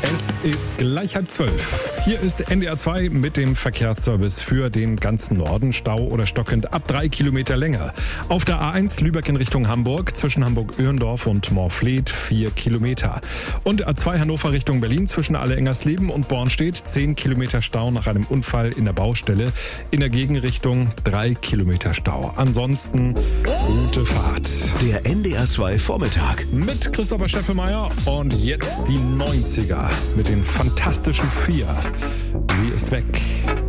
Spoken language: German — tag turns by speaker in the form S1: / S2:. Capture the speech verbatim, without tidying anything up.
S1: Es ist gleich halb zwölf. Hier ist N D R zwei mit dem Verkehrsservice für den ganzen Norden. Stau oder stockend ab drei Kilometer länger. Auf der A eins Lübeck in Richtung Hamburg, zwischen Hamburg-Öhrendorf und Moorfleet vier Kilometer. Und A zwei Hannover Richtung Berlin, zwischen Alle-Engersleben und Bornstedt zehn Kilometer Stau nach einem Unfall in der Baustelle. In der Gegenrichtung drei Kilometer Stau. Ansonsten gute Fahrt.
S2: Der N D R zwei Vormittag.
S1: Mit Christopher Scheffelmeier und jetzt die neunziger mit den fantastischen vier. Sie ist weg.